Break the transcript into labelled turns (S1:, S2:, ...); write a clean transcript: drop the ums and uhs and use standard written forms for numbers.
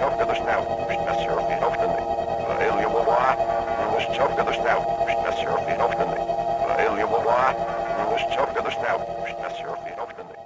S1: choke to the snout, met surfing often. Alien Wawa, was choke to the snout, met surfing often. Alien Wawa, was choke to the snout, met surfing often.